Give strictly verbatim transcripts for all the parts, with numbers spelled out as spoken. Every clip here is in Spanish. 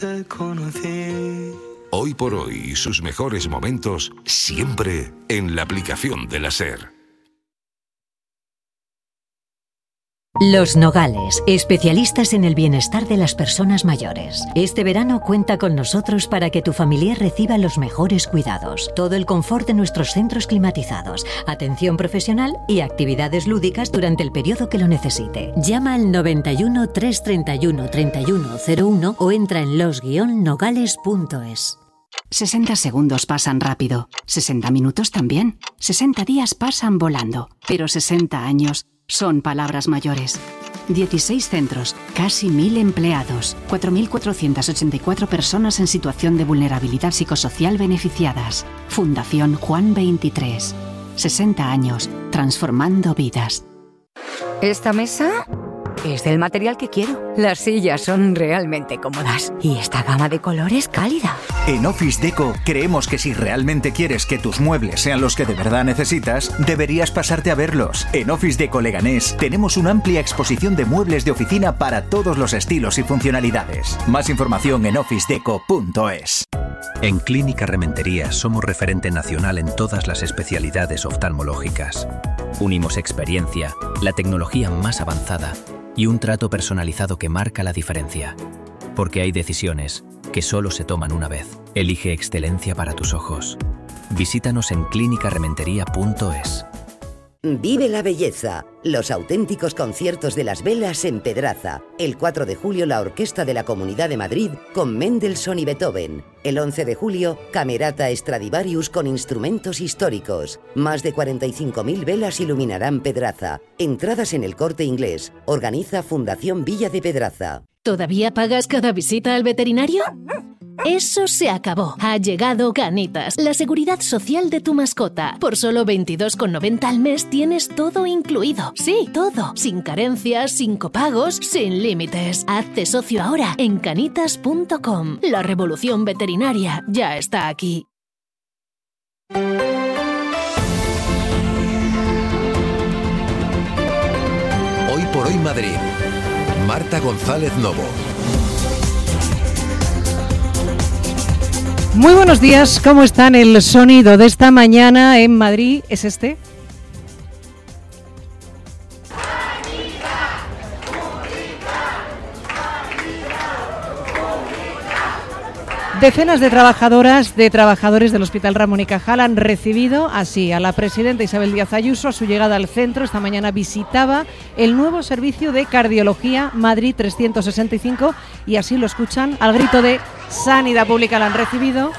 te conocí. Hoy por hoy y sus mejores momentos siempre en la aplicación de la SER. Los Nogales, especialistas en el bienestar de las personas mayores. Este verano cuenta con nosotros para que tu familiar reciba los mejores cuidados, todo el confort de nuestros centros climatizados, atención profesional y actividades lúdicas durante el periodo que lo necesite. Llama al noventa y uno, trescientos treinta y uno, treinta y uno cero uno o entra en los guion nogales punto es. sesenta segundos pasan rápido, sesenta minutos también, sesenta días pasan volando, pero sesenta años son palabras mayores. dieciséis centros, casi mil empleados, cuatro mil cuatrocientas ochenta y cuatro personas en situación de vulnerabilidad psicosocial beneficiadas. Fundación Juan veintitrés. sesenta años, transformando vidas. Esta mesa es del material que quiero. Las sillas son realmente cómodas y esta gama de colores cálida. En Office Deco creemos que si realmente quieres que tus muebles sean los que de verdad necesitas, deberías pasarte a verlos. En Office Deco Leganés tenemos una amplia exposición de muebles de oficina para todos los estilos y funcionalidades. Más información en office deco punto es. En Clínica Rementería somos referente nacional en todas las especialidades oftalmológicas. Unimos experiencia, la tecnología más avanzada y un trato personalizado que marca la diferencia. Porque hay decisiones que solo se toman una vez. Elige excelencia para tus ojos. Visítanos en clínica rementería punto es. Vive la belleza. Los auténticos conciertos de las velas en Pedraza. El cuatro de julio la Orquesta de la Comunidad de Madrid con Mendelssohn y Beethoven. El once de julio, Camerata Stradivarius con instrumentos históricos. Más de cuarenta y cinco mil velas iluminarán Pedraza. Entradas en El Corte Inglés. Organiza Fundación Villa de Pedraza. ¿Todavía pagas cada visita al veterinario? Eso se acabó. Ha llegado Canitas, la seguridad social de tu mascota. Por solo veintidós con noventa al mes tienes todo incluido. Sí, todo. Sin carencias, sin copagos, sin límites. Hazte socio ahora en canitas punto com. La revolución veterinaria ya está aquí. Hoy por hoy Madrid. Marta González Novo. Muy buenos días, ¿cómo están? El sonido de esta mañana en Madrid es este. Decenas de trabajadoras, de trabajadores del Hospital Ramón y Cajal han recibido así a la presidenta Isabel Díaz Ayuso. A su llegada al centro esta mañana visitaba el nuevo servicio de cardiología Madrid trescientos sesenta y cinco y así lo escuchan al grito de Sanidad Pública. La han recibido.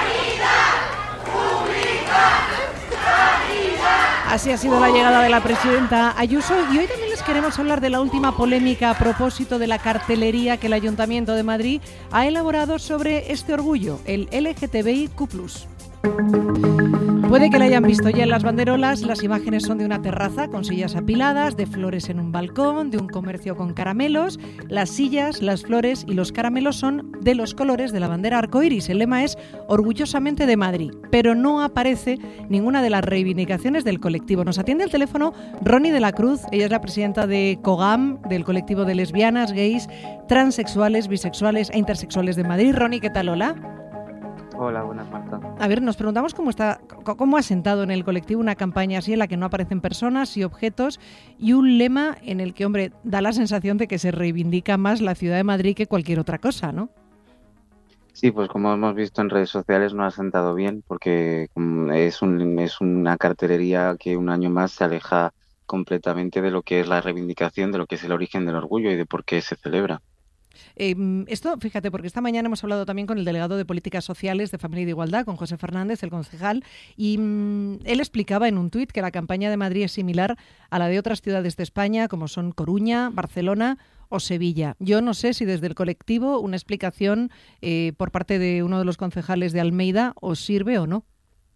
Así ha sido la llegada de la presidenta Ayuso y hoy también les queremos hablar de la última polémica a propósito de la cartelería que el Ayuntamiento de Madrid ha elaborado sobre este orgullo, el L G T B I Q plus. Puede que la hayan visto ya en las banderolas. Las imágenes son de una terraza con sillas apiladas, de flores en un balcón, de un comercio con caramelos. Las sillas, las flores y los caramelos son de los colores de la bandera arcoíris. El lema es Orgullosamente de Madrid, pero no aparece ninguna de las reivindicaciones del colectivo. Nos atiende el teléfono Ronnie de la Cruz. Ella es la presidenta de COGAM, del colectivo de lesbianas, gays, transexuales, bisexuales e intersexuales de Madrid. Ronnie, ¿qué tal? Hola. Hola, buenas, Marta. A ver, nos preguntamos cómo está, cómo ha sentado en el colectivo una campaña así en la que no aparecen personas y objetos y un lema en el que, hombre, da la sensación de que se reivindica más la ciudad de Madrid que cualquier otra cosa, ¿no? Sí, pues como hemos visto en redes sociales no ha sentado bien porque es, un, es una cartelería que un año más se aleja completamente de lo que es la reivindicación, de lo que es el origen del orgullo y de por qué se celebra. Eh, esto, fíjate, porque esta mañana hemos hablado también con el delegado de Políticas Sociales de Familia y de Igualdad, con José Fernández, el concejal, y mmm, él explicaba en un tuit que la campaña de Madrid es similar a la de otras ciudades de España, como son Coruña, Barcelona o Sevilla. Yo no sé si desde el colectivo una explicación eh, por parte de uno de los concejales de Almeida os sirve o no.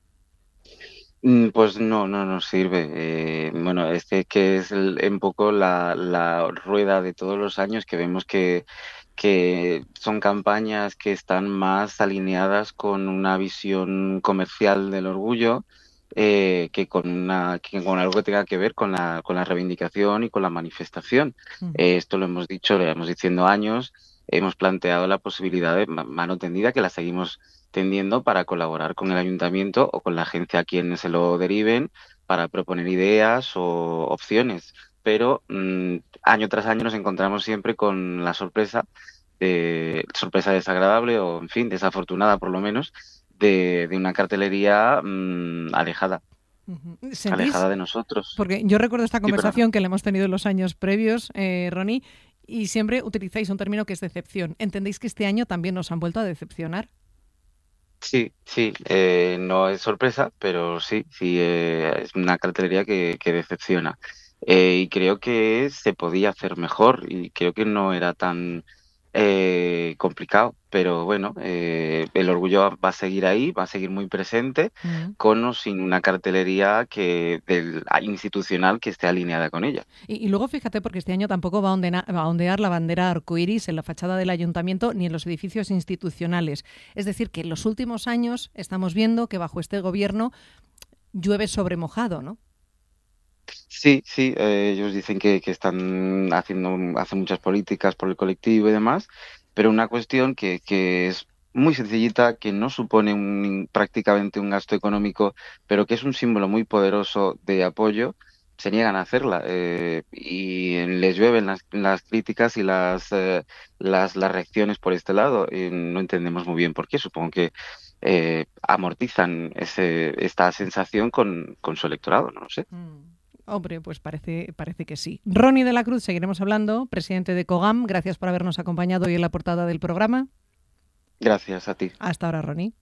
Pues no, no nos sirve. Eh, bueno, este que es el, un poco la, la rueda de todos los años que vemos que, que son campañas que están más alineadas con una visión comercial del orgullo eh, que con una que con algo que tenga que ver con la con la reivindicación y con la manifestación. Uh-huh. Eh, esto lo hemos dicho, lo llevamos diciendo años. hemos planteado la posibilidad de mano tendida, que la seguimos tendiendo, para colaborar con el ayuntamiento o con la agencia a quien se lo deriven para proponer ideas o opciones. Pero mmm, año tras año nos encontramos siempre con la sorpresa, de, sorpresa desagradable o, en fin, desafortunada por lo menos, de, de una cartelería mmm, alejada. ¿Sentís? Alejada de nosotros. Porque yo recuerdo esta conversación sí, que le hemos tenido en los años previos, eh, Ronnie, y siempre utilizáis un término que es decepción. ¿Entendéis que este año también nos han vuelto a decepcionar? Sí, sí, eh, no es sorpresa, pero sí, sí, eh, es una cartelería que, que decepciona. Eh, y creo que se podía hacer mejor y creo que no era tan eh, complicado, pero bueno, eh, el orgullo va a seguir ahí, va a seguir muy presente, Mm. con o sin una cartelería que del, institucional que esté alineada con ella. Y, y luego fíjate, porque este año tampoco va a, ondena, va a ondear la bandera arcoiris en la fachada del ayuntamiento ni en los edificios institucionales. Es decir, que en los últimos años estamos viendo que bajo este gobierno llueve sobre mojado, ¿no? Sí, sí, eh, ellos dicen que, que están haciendo hacen muchas políticas por el colectivo y demás, pero una cuestión que, que es muy sencillita, que no supone un, prácticamente un gasto económico, pero que es un símbolo muy poderoso de apoyo, se niegan a hacerla, eh, y les llueven las, las críticas y las, eh, las, las reacciones por este lado, y no entendemos muy bien por qué. Supongo que eh, amortizan ese, esta sensación con, con su electorado, no lo sé. Mm. Hombre, pues parece, parece que sí. Ronnie de la Cruz, seguiremos hablando, presidente de COGAM. Gracias por habernos acompañado hoy en la portada del programa. Gracias a ti. Hasta ahora, Ronnie.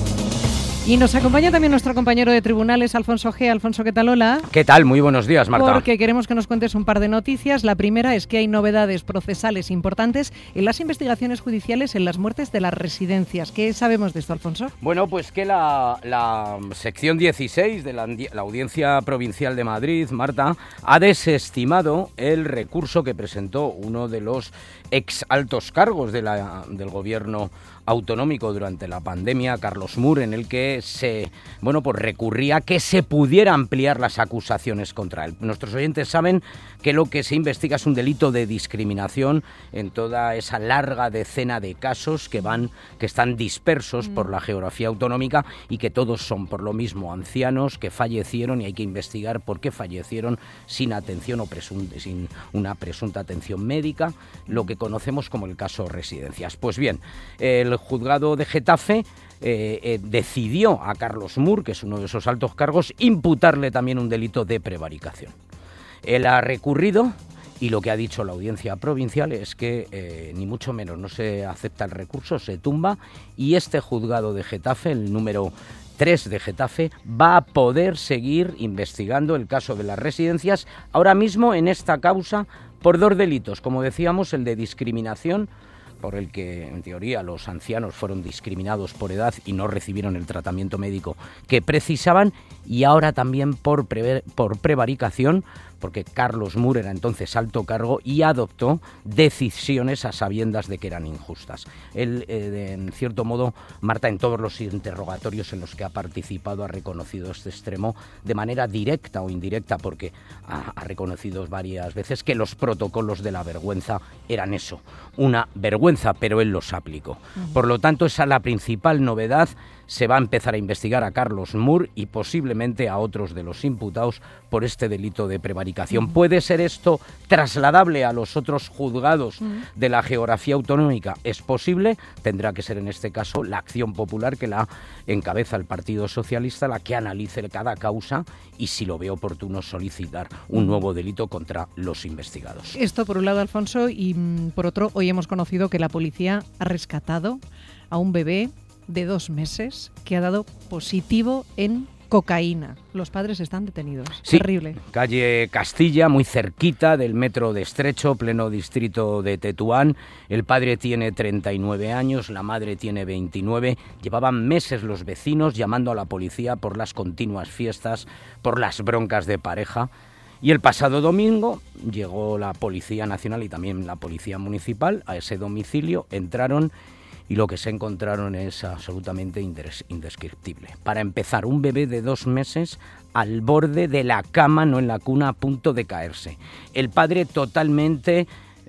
Y nos acompaña también nuestro compañero de tribunales, Alfonso G. Alfonso, ¿qué tal? Hola. ¿Qué tal? Muy buenos días, Marta. Porque queremos que nos cuentes un par de noticias. La primera es que hay novedades procesales importantes en las investigaciones judiciales en las muertes de las residencias. ¿Qué sabemos de esto, Alfonso? Bueno, pues que la, la sección dieciséis de la, la Audiencia Provincial de Madrid, Marta, ha desestimado el recurso que presentó uno de los ex altos cargos de la, del gobierno autonómico durante la pandemia, Carlos Mur, en el que se, bueno, pues recurría a que se pudiera ampliar las acusaciones contra él. Nuestros oyentes saben que lo que se investiga es un delito de discriminación en toda esa larga decena de casos que van, que están dispersos mm. por la geografía autonómica y que todos son por lo mismo ancianos que fallecieron y hay que investigar por qué fallecieron sin atención o presun- sin una presunta atención médica, lo que conocemos como el caso Residencias. Pues bien, el juzgado de Getafe eh, eh, decidió a Carlos Mur, que es uno de esos altos cargos, imputarle también un delito de prevaricación. Él ha recurrido y lo que ha dicho la audiencia provincial es que eh, ni mucho menos no se acepta el recurso, se tumba, y este juzgado de Getafe, el número tres de Getafe, va a poder seguir investigando el caso de las residencias, ahora mismo en esta causa por dos delitos, como decíamos, el de discriminación, por el que, en teoría, los ancianos fueron discriminados por edad y no recibieron el tratamiento médico que precisaban, y ahora también por, pre- por prevaricación, porque Carlos Mur era entonces alto cargo y adoptó decisiones a sabiendas de que eran injustas. Él, eh, en cierto modo, Marta, en todos los interrogatorios en los que ha participado, ha reconocido este extremo de manera directa o indirecta, porque ha, ha reconocido varias veces que los protocolos de la vergüenza eran eso, una vergüenza, pero él los aplicó. Uh-huh. Por lo tanto, esa es la principal novedad. Se va a empezar a investigar a Carlos Mur y posiblemente a otros de los imputados por este delito de prevaricación. Uh-huh. ¿Puede ser esto trasladable a los otros juzgados uh-huh. de la geografía autonómica? Es posible, tendrá que ser en este caso la Acción Popular, que la encabeza el Partido Socialista, la que analice cada causa y, si lo ve oportuno, solicitar un nuevo delito contra los investigados. Esto por un lado, Alfonso, y mm, por otro, hoy hemos conocido que la policía ha rescatado a un bebé de dos meses que ha dado positivo en cocaína. Los padres están detenidos. Sí, terrible. Calle Castilla, muy cerquita del metro de Estrecho, pleno distrito de Tetuán. El padre tiene treinta y nueve años, la madre tiene veintinueve. Llevaban meses los vecinos llamando a la policía por las continuas fiestas, por las broncas de pareja. Y el pasado domingo llegó la Policía Nacional y también la Policía Municipal a ese domicilio, entraron y lo que se encontraron es absolutamente indescriptible. Para empezar, un bebé de dos meses al borde de la cama, no en la cuna, a punto de caerse. El padre totalmente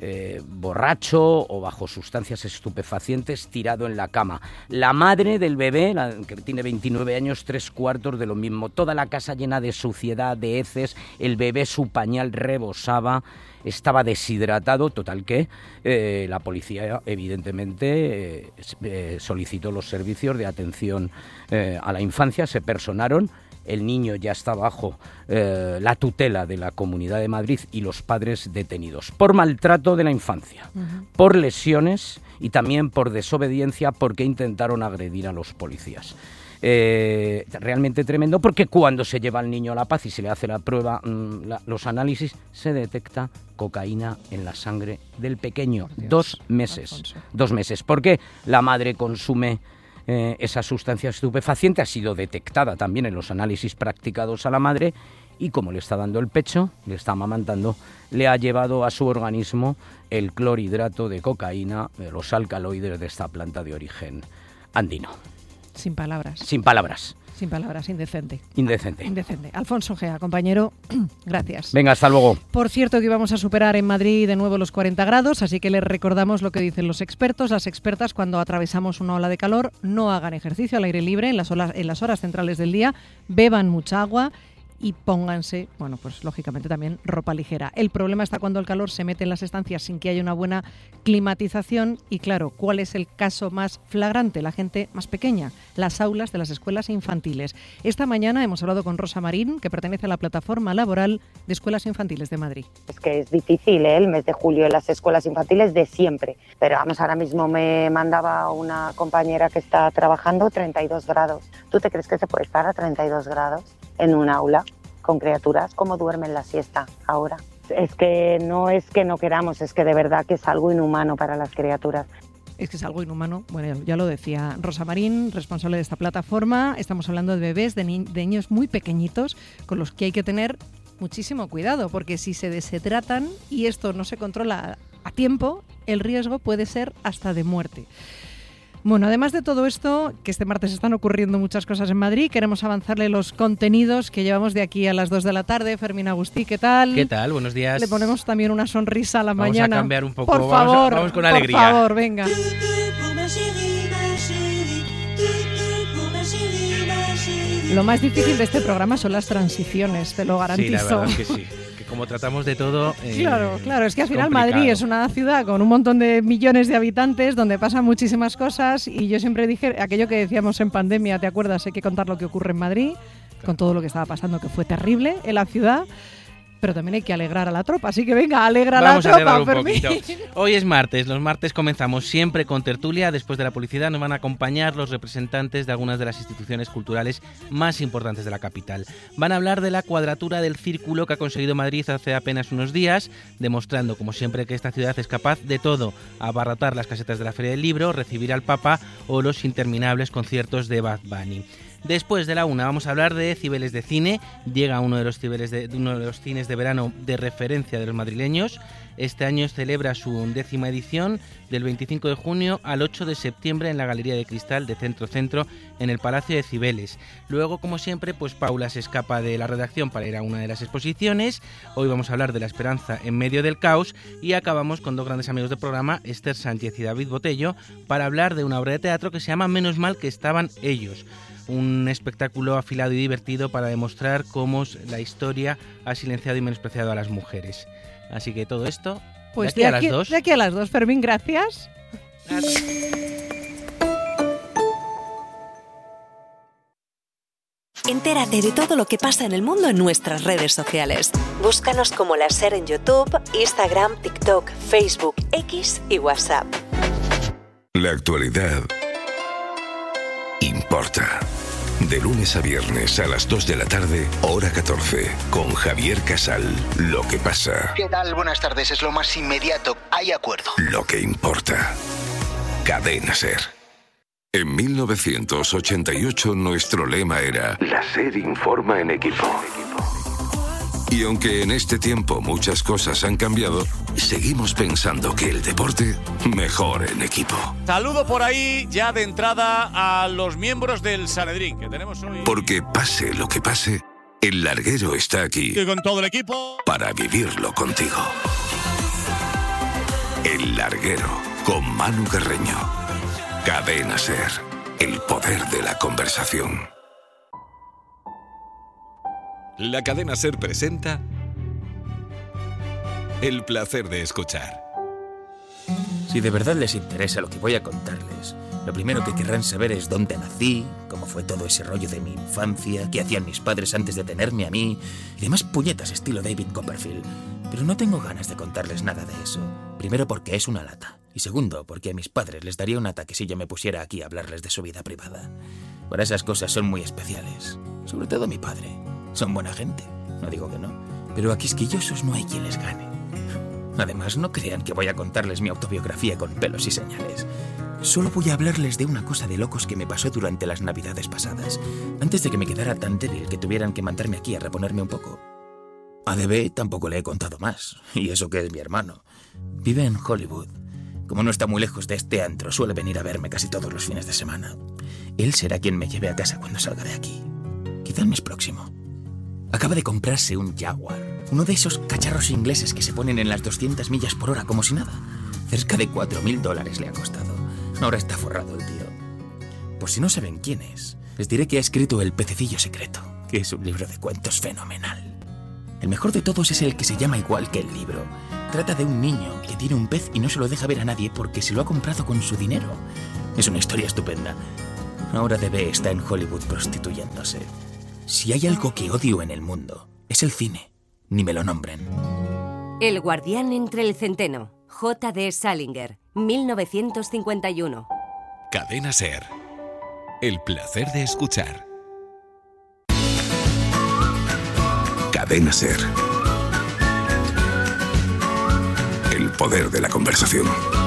eh, borracho o bajo sustancias estupefacientes, tirado en la cama. La madre del bebé, la, que tiene veintinueve años, tres cuartos de lo mismo. Toda la casa llena de suciedad, de heces, el bebé, su pañal rebosaba, estaba deshidratado, total que eh, la policía evidentemente eh, eh, solicitó los servicios de atención eh, a la infancia, se personaron. El niño ya está bajo eh, la tutela de la Comunidad de Madrid y los padres detenidos por maltrato de la infancia, uh-huh. por lesiones y también por desobediencia porque intentaron agredir a los policías. Eh, realmente tremendo, porque cuando se lleva al niño a La Paz y se le hace la prueba, mmm, la, los análisis, se detecta cocaína en la sangre del pequeño. Dios, dos meses. Alfonso. Dos meses. ¿Por qué la madre consume Eh, esa sustancia estupefaciente? Ha sido detectada también en los análisis practicados a la madre y como le está dando el pecho, le está amamantando, le ha llevado a su organismo el clorhidrato de cocaína, los alcaloides de esta planta de origen andino. Sin palabras. Sin palabras. Sin palabras, indecente. Indecente. Indecente. Alfonso Gea, compañero, gracias. Venga, hasta luego. Por cierto, que íbamos a superar en Madrid de nuevo los cuarenta grados, así que les recordamos lo que dicen los expertos. Las expertas, cuando atravesamos una ola de calor, no hagan ejercicio al aire libre en las, olas, en las horas centrales del día, beban mucha agua y pónganse, bueno, pues lógicamente también ropa ligera. El problema está cuando el calor se mete en las estancias sin que haya una buena climatización y claro, ¿cuál es el caso más flagrante? La gente más pequeña, las aulas de las escuelas infantiles. Esta mañana hemos hablado con Rosa Marín, que pertenece a la plataforma laboral de escuelas infantiles de Madrid. Es que es difícil, ¿eh? El mes de julio en las escuelas infantiles de siempre, pero vamos, ahora mismo me mandaba una compañera que está trabajando treinta y dos grados. ¿Tú te crees que se puede estar a treinta y dos grados en un aula con criaturas? ¿Cómo duermen la siesta ahora? Es que no es que no queramos, es que de verdad que es algo inhumano para las criaturas. Es que es algo inhumano. Bueno, ya lo decía Rosa Marín, responsable de esta plataforma. Estamos hablando de bebés, de, ni- de niños muy pequeñitos, con los que hay que tener muchísimo cuidado, porque si se deshidratan y esto no se controla a tiempo, el riesgo puede ser hasta de muerte. Bueno, además de todo esto, que este martes están ocurriendo muchas cosas en Madrid, queremos avanzarle los contenidos que llevamos de aquí a las dos de la tarde. Fermín Agustí, ¿qué tal? ¿Qué tal? Buenos días. Le ponemos también una sonrisa a la vamos mañana. Vamos a cambiar un poco. Por vamos favor, a, vamos con por alegría. Por favor, venga. Lo más difícil de este programa son las transiciones, te lo garantizo. Sí, la verdad es que sí. Que como tratamos de todo... Eh, claro, claro, es que al final complicado. Madrid es una ciudad con un montón de millones de habitantes donde pasan muchísimas cosas y yo siempre dije aquello que decíamos en pandemia, ¿te acuerdas? Hay que contar lo que ocurre en Madrid, con todo lo que estaba pasando, que fue terrible en la ciudad. Pero también hay que alegrar a la tropa, así que venga, alegra Vamos a la tropa, a un Fermín. poquito. Hoy es martes, los martes comenzamos siempre con tertulia. Después de la publicidad nos van a acompañar los representantes de algunas de las instituciones culturales más importantes de la capital. Van a hablar de la cuadratura del círculo que ha conseguido Madrid hace apenas unos días, demostrando como siempre que esta ciudad es capaz de todo: abarrotar las casetas de la Feria del Libro, recibir al Papa o los interminables conciertos de Bad Bunny. Después de la una vamos a hablar de Cibeles de Cine. Llega uno de los Cibeles de, uno de los cines de verano de referencia de los madrileños. Este año celebra su undécima edición del veinticinco de junio al ocho de septiembre en la Galería de Cristal de Centro Centro en el Palacio de Cibeles. Luego, como siempre, pues Paula se escapa de la redacción para ir a una de las exposiciones. Hoy vamos a hablar de la esperanza en medio del caos y acabamos con dos grandes amigos del programa, Esther Sánchez y David Botello, para hablar de una obra de teatro que se llama Menos mal que estaban ellos. Un espectáculo afilado y divertido para demostrar cómo la historia ha silenciado y menospreciado a las mujeres. Así que todo esto, pues de aquí, de aquí a las dos. De aquí a las dos, Fermín, gracias. Entérate de todo lo que pasa en el mundo en nuestras redes sociales. Búscanos como La Ser en YouTube, Instagram, TikTok, Facebook, X y WhatsApp. La actualidad importa. De lunes a viernes a las dos de la tarde, hora catorce, con Javier Casal. Lo que pasa. ¿Qué tal? Buenas tardes. Es lo más inmediato. Hay acuerdo. Lo que importa. Cadena Ser. En mil novecientos ochenta y ocho nuestro lema era La Ser informa en equipo. Y aunque en este tiempo muchas cosas han cambiado, seguimos pensando que el deporte mejor en equipo. Saludo por ahí ya de entrada a los miembros del Sanedrín que tenemos hoy. Porque pase lo que pase, el larguero está aquí. Y con todo el equipo. Para vivirlo contigo. El Larguero, con Manu Carreño. Cadena SER, el poder de la conversación. La Cadena SER presenta El placer de escuchar. Si de verdad les interesa lo que voy a contarles, lo primero que querrán saber es dónde nací, cómo fue todo ese rollo de mi infancia, qué hacían mis padres antes de tenerme a mí, y demás puñetas estilo David Copperfield. Pero no tengo ganas de contarles nada de eso. Primero porque es una lata, y segundo porque a mis padres les daría un ataque si yo me pusiera aquí a hablarles de su vida privada. Para esas cosas son muy especiales, sobre todo mi padre. Son buena gente, no digo que no, pero a quisquillosos no hay quien les gane. Además, no crean que voy a contarles mi autobiografía con pelos y señales. Solo voy a hablarles de una cosa de locos que me pasó durante las navidades pasadas, antes de que me quedara tan débil que tuvieran que mandarme aquí a reponerme un poco. A D B tampoco le he contado más, y eso que es mi hermano. Vive en Hollywood. Como no está muy lejos de este antro, suele venir a verme casi todos los fines de semana. Él será quien me lleve a casa cuando salga de aquí. Quizá el mes próximo. Acaba de comprarse un Jaguar, uno de esos cacharros ingleses que se ponen en las doscientas millas por hora como si nada. Cerca de cuatro mil dólares le ha costado. Ahora está forrado el tío. Por si no saben quién es, les diré que ha escrito El pececillo secreto, que es un libro de cuentos fenomenal. El mejor de todos es el que se llama igual que el libro. Trata de un niño que tiene un pez y no se lo deja ver a nadie porque se lo ha comprado con su dinero. Es una historia estupenda. Ahora D B está en Hollywood prostituyéndose. Si hay algo que odio en el mundo, es el cine. Ni me lo nombren. El guardián entre el centeno. J D Salinger, mil novecientos cincuenta y uno. Cadena SER. El placer de escuchar. Cadena SER. El poder de la conversación.